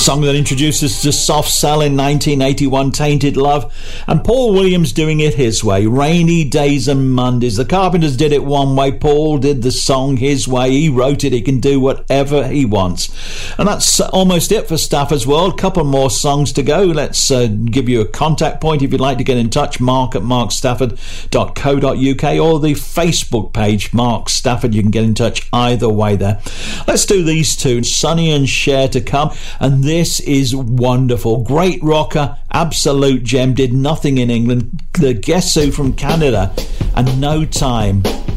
song that introduced us to Soft Cell in 1981, Tainted Love, and Paul Williams doing it his way, Rainy Days and Mondays. The Carpenters did it one way, Paul did the song his way. He wrote it, he can do whatever he wants. And that's almost it for Stafford's World. Couple more songs to go. Let's give you a contact point if you'd like to get in touch, mark@markstafford.co.uk, or the Facebook page, Mark Stafford. You can get in touch either way there. Let's do these two, Sonny and Cher, to come, and this is wonderful. Great rocker, absolute gem, did nothing in England. The Guess Who from Canada, and No Time.